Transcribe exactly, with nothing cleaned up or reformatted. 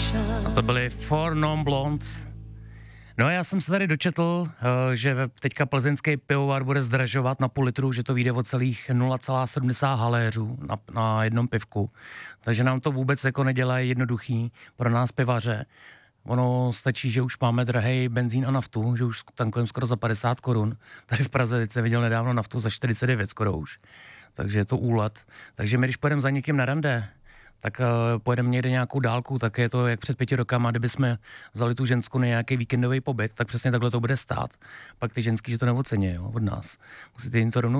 A to byly Four Non Blondes. No a já jsem se tady dočetl, že teďka plzeňský pivovar bude zdražovat na půl litru, že to vyjde o celých nula celá sedmdesát haléřů na, na jednom pivku. Takže nám to vůbec jako nedělá jednoduchý pro nás pivaře. Ono stačí, že už máme drahej benzín a naftu, že už tankujeme skoro za padesát korun. Tady v Praze teď jsem viděl nedávno naftu za čtyřicet devět skoro už. Takže je to úlet. Takže my, když pojedeme za někým na rande, tak uh, pojedeme někde nějakou dálku, tak je to jak před pěti rokama, kdyby jsme vzali tu ženskou na nějaký víkendový pobyt, tak přesně takhle to bude stát. Pak ty ženský, že to neocení, jo, od nás. Musíte jim to rovnou